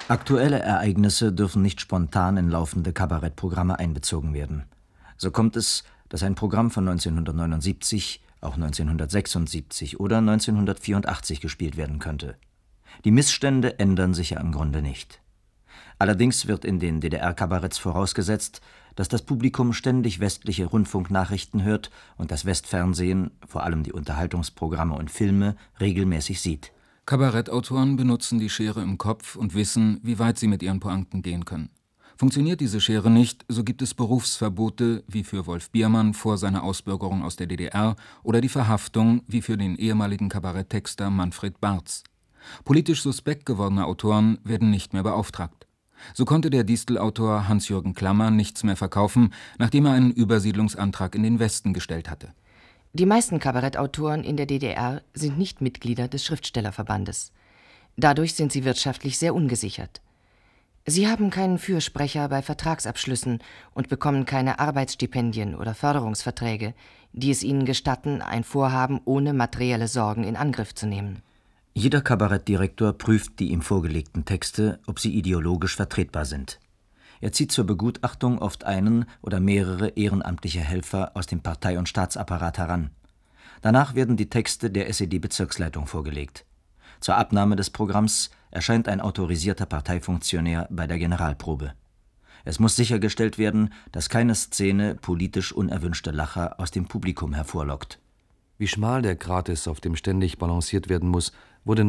Aktuelle Ereignisse dürfen nicht spontan in laufende Kabarettprogramme einbezogen werden. So kommt es, dass ein Programm von 1979 auch 1976 oder 1984 gespielt werden könnte. Die Missstände ändern sich ja im Grunde nicht. Allerdings wird in den DDR-Kabaretts vorausgesetzt, dass das Publikum ständig westliche Rundfunknachrichten hört und das Westfernsehen, vor allem die Unterhaltungsprogramme und Filme, regelmäßig sieht. Kabarettautoren benutzen die Schere im Kopf und wissen, wie weit sie mit ihren Pointen gehen können. Funktioniert diese Schere nicht, so gibt es Berufsverbote, wie für Wolf Biermann vor seiner Ausbürgerung aus der DDR, oder die Verhaftung, wie für den ehemaligen Kabaretttexter Manfred Barz. Politisch suspekt gewordene Autoren werden nicht mehr beauftragt. So konnte der Distel-Autor Hans-Jürgen Klammer nichts mehr verkaufen, nachdem er einen Übersiedlungsantrag in den Westen gestellt hatte. Die meisten Kabarettautoren in der DDR sind nicht Mitglieder des Schriftstellerverbandes. Dadurch sind sie wirtschaftlich sehr ungesichert. Sie haben keinen Fürsprecher bei Vertragsabschlüssen und bekommen keine Arbeitsstipendien oder Förderungsverträge, die es ihnen gestatten, ein Vorhaben ohne materielle Sorgen in Angriff zu nehmen. Jeder Kabarettdirektor prüft die ihm vorgelegten Texte, ob sie ideologisch vertretbar sind. Er zieht zur Begutachtung oft einen oder mehrere ehrenamtliche Helfer aus dem Partei- und Staatsapparat heran. Danach werden die Texte der SED-Bezirksleitung vorgelegt. Zur Abnahme des Programms erscheint ein autorisierter Parteifunktionär bei der Generalprobe. Es muss sichergestellt werden, dass keine Szene politisch unerwünschte Lacher aus dem Publikum hervorlockt. Wie schmal der Grat ist, auf dem ständig balanciert werden muss, wurde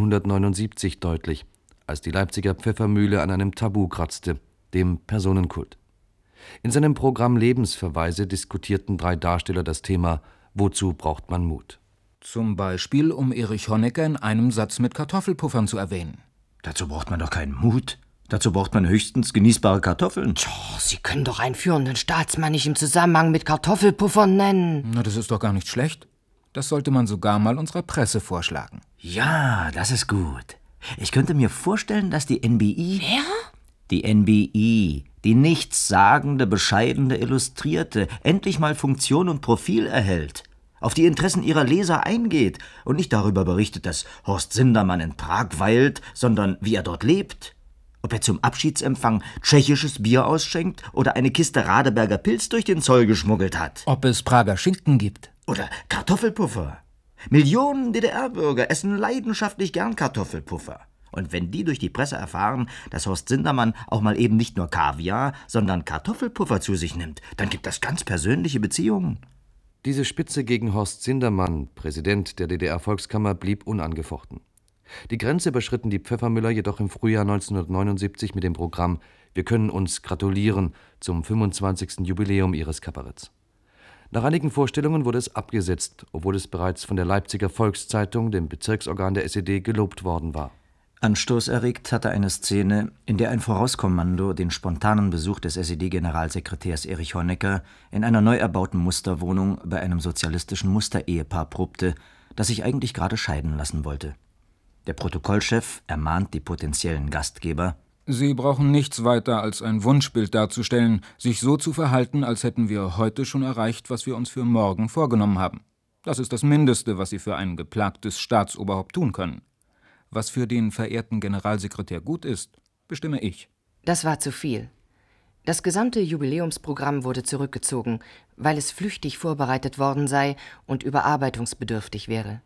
1979 deutlich, als die Leipziger Pfeffermühle an einem Tabu kratzte, dem Personenkult. In seinem Programm Lebensverweise diskutierten 3 Darsteller das Thema »Wozu braucht man Mut?« Zum Beispiel, um Erich Honecker in einem Satz mit Kartoffelpuffern zu erwähnen. Dazu braucht man doch keinen Mut. Dazu braucht man höchstens genießbare Kartoffeln. Sie können doch einen führenden Staatsmann nicht im Zusammenhang mit Kartoffelpuffern nennen. Na, das ist doch gar nicht schlecht. Das sollte man sogar mal unserer Presse vorschlagen. Ja, das ist gut. Ich könnte mir vorstellen, dass die NBI... Wer? Die NBI, die nichtssagende, bescheidene Illustrierte, endlich mal Funktion und Profil erhält, auf die Interessen ihrer Leser eingeht und nicht darüber berichtet, dass Horst Sindermann in Prag weilt, sondern wie er dort lebt. Ob er zum Abschiedsempfang tschechisches Bier ausschenkt oder eine Kiste Radeberger Pilz durch den Zoll geschmuggelt hat. Ob es Prager Schinken gibt. Oder Kartoffelpuffer. Millionen DDR-Bürger essen leidenschaftlich gern Kartoffelpuffer. Und wenn die durch die Presse erfahren, dass Horst Sindermann auch mal eben nicht nur Kaviar, sondern Kartoffelpuffer zu sich nimmt, dann gibt das ganz persönliche Beziehungen. Diese Spitze gegen Horst Sindermann, Präsident der DDR-Volkskammer, blieb unangefochten. Die Grenze überschritten die Pfeffermüller jedoch im Frühjahr 1979 mit dem Programm »Wir können uns gratulieren« zum 25. Jubiläum ihres Kabaretts. Nach einigen Vorstellungen wurde es abgesetzt, obwohl es bereits von der Leipziger Volkszeitung, dem Bezirksorgan der SED, gelobt worden war. Anstoß erregt hatte eine Szene, in der ein Vorauskommando den spontanen Besuch des SED-Generalsekretärs Erich Honecker in einer neu erbauten Musterwohnung bei einem sozialistischen Musterehepaar probte, das sich eigentlich gerade scheiden lassen wollte. Der Protokollchef ermahnt die potenziellen Gastgeber: Sie brauchen nichts weiter als ein Wunschbild darzustellen, sich so zu verhalten, als hätten wir heute schon erreicht, was wir uns für morgen vorgenommen haben. Das ist das Mindeste, was Sie für ein geplagtes Staatsoberhaupt tun können. Was für den verehrten Generalsekretär gut ist, bestimme ich. Das war zu viel. Das gesamte Jubiläumsprogramm wurde zurückgezogen, weil es flüchtig vorbereitet worden sei und überarbeitungsbedürftig wäre.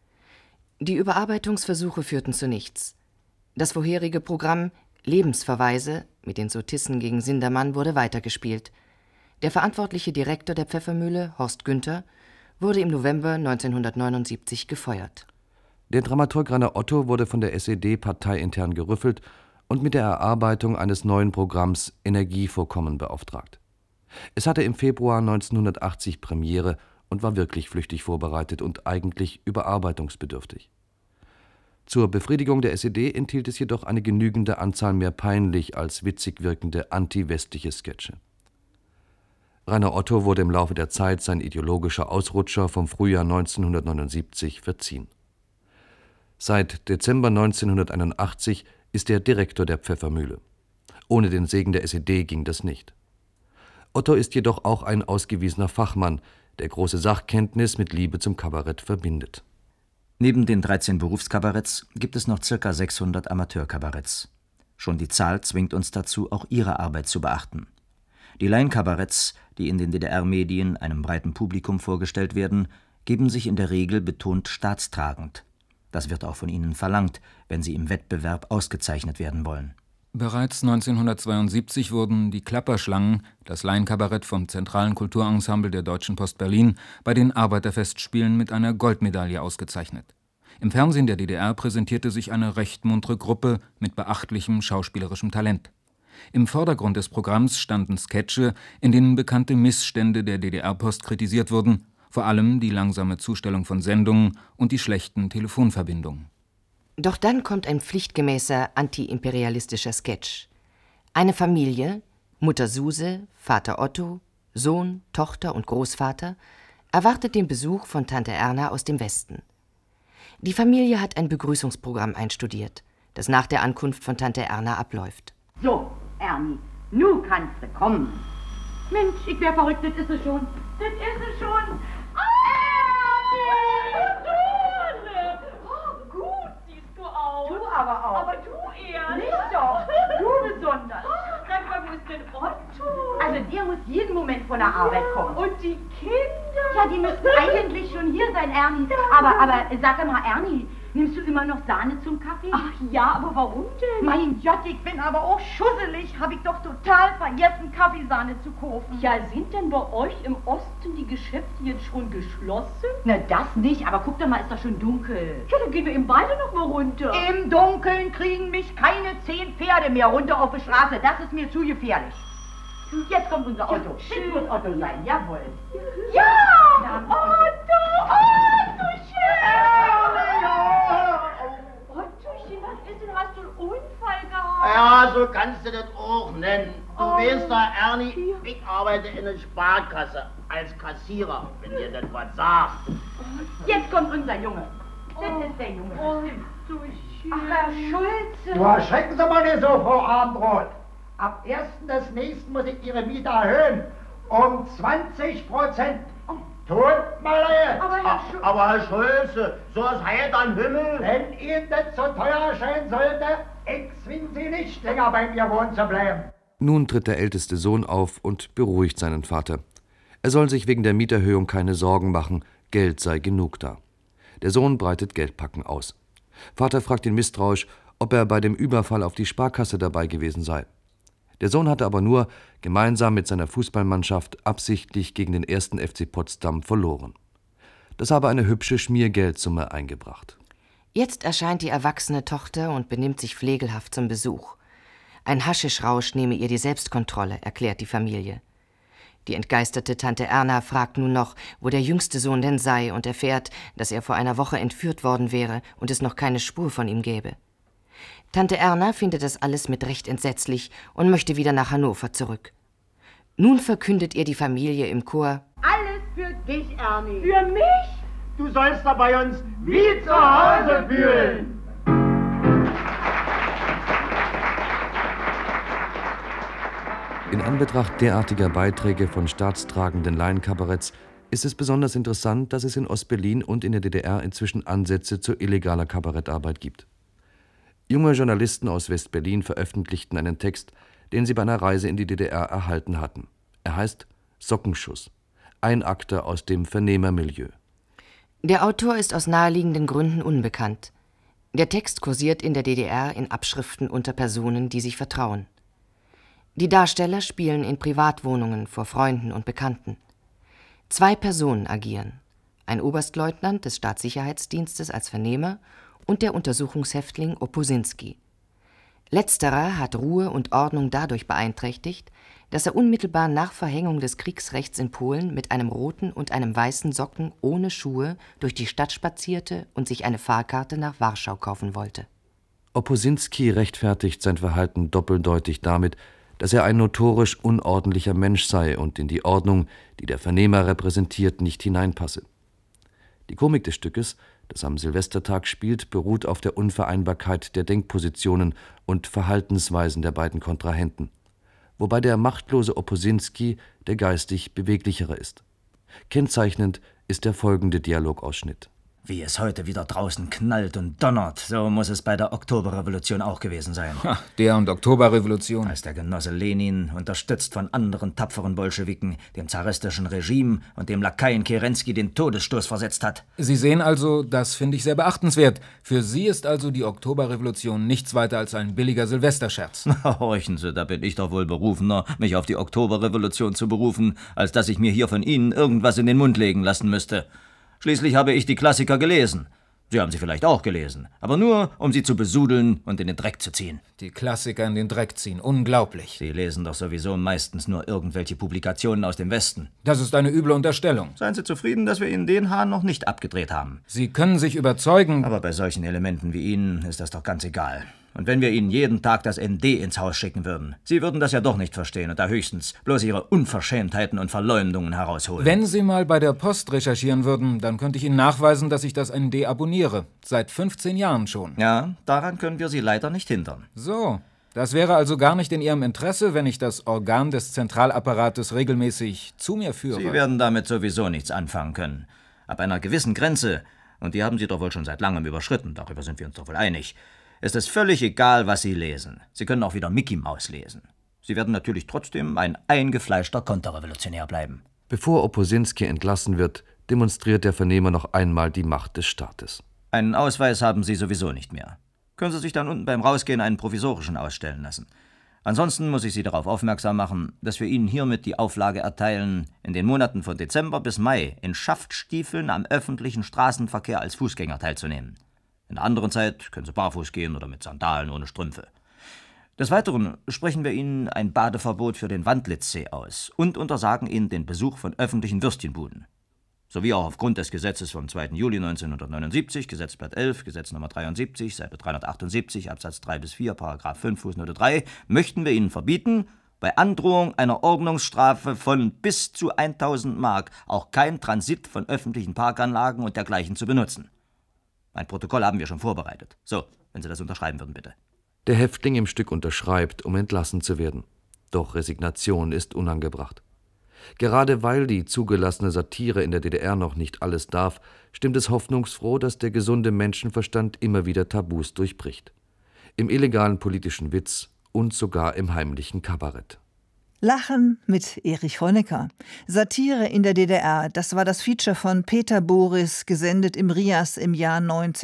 Die Überarbeitungsversuche führten zu nichts. Das vorherige Programm Lebensverweise mit den Sotissen gegen Sindermann wurde weitergespielt. Der verantwortliche Direktor der Pfeffermühle, Horst Günther, wurde im November 1979 gefeuert. Der Dramaturg Rainer Otto wurde von der SED parteiintern gerüffelt und mit der Erarbeitung eines neuen Programms Energievorkommen beauftragt. Es hatte im Februar 1980 Premiere und war wirklich flüchtig vorbereitet und eigentlich überarbeitungsbedürftig. Zur Befriedigung der SED enthielt es jedoch eine genügende Anzahl mehr peinlich als witzig wirkende anti-westliche Sketche. Rainer Otto wurde im Laufe der Zeit sein ideologischer Ausrutscher vom Frühjahr 1979 verziehen. Seit Dezember 1981 ist er Direktor der Pfeffermühle. Ohne den Segen der SED ging das nicht. Otto ist jedoch auch ein ausgewiesener Fachmann, der große Sachkenntnis mit Liebe zum Kabarett verbindet. Neben den 13 Berufskabaretts gibt es noch ca. 600 Amateurkabaretts. Schon die Zahl zwingt uns dazu, auch ihre Arbeit zu beachten. Die Laienkabaretts, die in den DDR-Medien einem breiten Publikum vorgestellt werden, geben sich in der Regel betont staatstragend. Das wird auch von ihnen verlangt, wenn sie im Wettbewerb ausgezeichnet werden wollen. Bereits 1972 wurden die Klapperschlangen, das Laienkabarett vom Zentralen Kulturensemble der Deutschen Post Berlin, bei den Arbeiterfestspielen mit einer Goldmedaille ausgezeichnet. Im Fernsehen der DDR präsentierte sich eine recht muntere Gruppe mit beachtlichem schauspielerischem Talent. Im Vordergrund des Programms standen Sketche, in denen bekannte Missstände der DDR-Post kritisiert wurden, vor allem die langsame Zustellung von Sendungen und die schlechten Telefonverbindungen. Doch dann kommt ein pflichtgemäßer antiimperialistischer Sketch. Eine Familie, Mutter Suse, Vater Otto, Sohn, Tochter und Großvater, erwartet den Besuch von Tante Erna aus dem Westen. Die Familie hat ein Begrüßungsprogramm einstudiert, das nach der Ankunft von Tante Erna abläuft. So, Ernie, nu kannst du kommen. Mensch, ich wär verrückt, das ist es schon. Das ist es schon. Du aber auch. Aber du eher. Nicht doch. Du besonders. Sag mal, wo ist denn Otto? Also der muss jeden Moment von der Arbeit kommen. Und die Kinder? Ja, die müssten eigentlich schon hier sein, Ernie. Aber sag mal, Ernie, nimmst du immer noch Sahne zum Kaffee? Ach ja, aber warum denn? Mein Gott, ich bin aber auch schusselig. Hab ich doch total vergessen, Kaffeesahne zu kaufen. Ja, sind denn bei euch im Osten die Geschäfte jetzt schon geschlossen? Na, das nicht, aber guck doch mal, ist doch schon dunkel. Ja, dann gehen wir eben beide noch mal runter. Im Dunkeln kriegen mich keine 10 Pferde mehr runter auf die Straße. Das ist mir zu gefährlich. Jetzt kommt unser Otto. Das muss Otto sein, jawohl. Ja! Otto! Ottochen, was ist denn? Hast du einen Unfall gehabt? Ja, so kannst du das auch nennen. Du weißt da, Ernie, ich arbeite in der Sparkasse als Kassierer, wenn dir das was sagt. Jetzt kommt unser Junge. Das ist der Junge. Ach, Herr Schulze. Du erschrecken Sie mal nicht so, Frau Abendroth. Ab 1. des nächsten muss ich Ihre Miete erhöhen. Um 20%. Tut mir leid. Aber Herr Schulze, so ist Heil am Himmel. Wenn Ihnen das so teuer erscheinen sollte, ich zwinge Sie nicht länger bei mir wohnen zu bleiben. Nun tritt der älteste Sohn auf und beruhigt seinen Vater. Er soll sich wegen der Mieterhöhung keine Sorgen machen, Geld sei genug da. Der Sohn breitet Geldpacken aus. Vater fragt ihn misstrauisch, ob er bei dem Überfall auf die Sparkasse dabei gewesen sei. Der Sohn hatte aber nur gemeinsam mit seiner Fußballmannschaft absichtlich gegen den 1. FC Potsdam verloren. Das habe eine hübsche Schmiergeldsumme eingebracht. Jetzt erscheint die erwachsene Tochter und benimmt sich pflegelhaft zum Besuch. Ein Haschischrausch nehme ihr die Selbstkontrolle, erklärt die Familie. Die entgeisterte Tante Erna fragt nun noch, wo der jüngste Sohn denn sei, und erfährt, dass er vor einer Woche entführt worden wäre und es noch keine Spur von ihm gäbe. Tante Erna findet das alles mit Recht entsetzlich und möchte wieder nach Hannover zurück. Nun verkündet ihr die Familie im Chor: Alles für dich, Ernie. Für mich? Du sollst da bei uns wie zu Hause fühlen. In Anbetracht derartiger Beiträge von staatstragenden Laienkabaretts ist es besonders interessant, dass es in Ostberlin und in der DDR inzwischen Ansätze zu illegaler Kabarettarbeit gibt. Junge Journalisten aus West-Berlin veröffentlichten einen Text, den sie bei einer Reise in die DDR erhalten hatten. Er heißt Sockenschuss, ein Akte aus dem Vernehmermilieu. Der Autor ist aus naheliegenden Gründen unbekannt. Der Text kursiert in der DDR in Abschriften unter Personen, die sich vertrauen. Die Darsteller spielen in Privatwohnungen vor Freunden und Bekannten. 2 Personen agieren: ein Oberstleutnant des Staatssicherheitsdienstes als Vernehmer und der Untersuchungshäftling Oposinski. Letzterer hat Ruhe und Ordnung dadurch beeinträchtigt, dass er unmittelbar nach Verhängung des Kriegsrechts in Polen mit einem roten und einem weißen Socken ohne Schuhe durch die Stadt spazierte und sich eine Fahrkarte nach Warschau kaufen wollte. Oposinski rechtfertigt sein Verhalten doppeldeutig damit, dass er ein notorisch unordentlicher Mensch sei und in die Ordnung, die der Vernehmer repräsentiert, nicht hineinpasse. Die Komik des Stückes, das am Silvestertag spielt, beruht auf der Unvereinbarkeit der Denkpositionen und Verhaltensweisen der beiden Kontrahenten, wobei der machtlose Oposinski der geistig Beweglichere ist. Kennzeichnend ist der folgende Dialogausschnitt. Wie es heute wieder draußen knallt und donnert, so muss es bei der Oktoberrevolution auch gewesen sein. Der und Oktoberrevolution. Als der Genosse Lenin, unterstützt von anderen tapferen Bolschewiken, dem zaristischen Regime und dem Lakaien Kerensky den Todesstoß versetzt hat. Sie sehen also, das finde ich sehr beachtenswert. Für Sie ist also die Oktoberrevolution nichts weiter als ein billiger Silvesterscherz. Na, horchen Sie, da bin ich doch wohl berufener, mich auf die Oktoberrevolution zu berufen, als dass ich mir hier von Ihnen irgendwas in den Mund legen lassen müsste. Schließlich habe ich die Klassiker gelesen. Sie haben sie vielleicht auch gelesen, aber nur, um sie zu besudeln und in den Dreck zu ziehen. Die Klassiker in den Dreck ziehen, unglaublich. Sie lesen doch sowieso meistens nur irgendwelche Publikationen aus dem Westen. Das ist eine üble Unterstellung. Seien Sie zufrieden, dass wir Ihnen den Hahn noch nicht abgedreht haben. Sie können sich überzeugen... Aber bei solchen Elementen wie Ihnen ist das doch ganz egal. Und wenn wir Ihnen jeden Tag das ND ins Haus schicken würden, Sie würden das ja doch nicht verstehen und da höchstens bloß Ihre Unverschämtheiten und Verleumdungen herausholen. Wenn Sie mal bei der Post recherchieren würden, dann könnte ich Ihnen nachweisen, dass ich das ND abonniere. Seit 15 Jahren schon. Ja, daran können wir Sie leider nicht hindern. So, das wäre also gar nicht in Ihrem Interesse, wenn ich das Organ des Zentralapparates regelmäßig zu mir führe. Sie werden damit sowieso nichts anfangen können. Ab einer gewissen Grenze, und die haben Sie doch wohl schon seit langem überschritten, darüber sind wir uns doch wohl einig, ist es völlig egal, was Sie lesen. Sie können auch wieder Mickey Maus lesen. Sie werden natürlich trotzdem ein eingefleischter Konterrevolutionär bleiben. Bevor Oposinski entlassen wird, demonstriert der Vernehmer noch einmal die Macht des Staates. Einen Ausweis haben Sie sowieso nicht mehr. Können Sie sich dann unten beim Rausgehen einen provisorischen ausstellen lassen. Ansonsten muss ich Sie darauf aufmerksam machen, dass wir Ihnen hiermit die Auflage erteilen, in den Monaten von Dezember bis Mai in Schaftstiefeln am öffentlichen Straßenverkehr als Fußgänger teilzunehmen. In der anderen Zeit können Sie barfuß gehen oder mit Sandalen ohne Strümpfe. Des Weiteren sprechen wir Ihnen ein Badeverbot für den Wandlitzsee aus und untersagen Ihnen den Besuch von öffentlichen Würstchenbuden. Sowie auch aufgrund des Gesetzes vom 2. Juli 1979, Gesetzblatt 11, Gesetz Nummer 73, Seite 378, Absatz 3 bis 4, Paragraph 5, Fußnote 3, möchten wir Ihnen verbieten, bei Androhung einer Ordnungsstrafe von bis zu 1000 Mark auch kein Transit von öffentlichen Parkanlagen und dergleichen zu benutzen. Ein Protokoll haben wir schon vorbereitet. So, wenn Sie das unterschreiben würden, bitte. Der Häftling im Stück unterschreibt, um entlassen zu werden. Doch Resignation ist unangebracht. Gerade weil die zugelassene Satire in der DDR noch nicht alles darf, stimmt es hoffnungsfroh, dass der gesunde Menschenverstand immer wieder Tabus durchbricht. Im illegalen politischen Witz und sogar im heimlichen Kabarett. Lachen mit Erich Honecker. Satire in der DDR, das war das Feature von Peter Boris, gesendet im RIAS im Jahr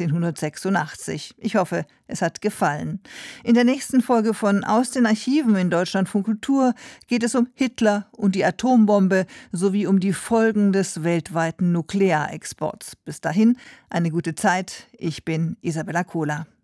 1986. Ich hoffe, es hat gefallen. In der nächsten Folge von Aus den Archiven in Deutschlandfunk Kultur geht es um Hitler und die Atombombe sowie um die Folgen des weltweiten Nuklearexports. Bis dahin, eine gute Zeit. Ich bin Isabella Kohler.